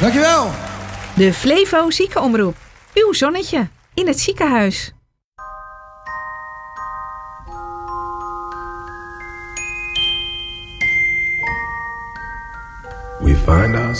Dankjewel. De Flevo Ziekenomroep. Uw zonnetje in het ziekenhuis. We find ourselves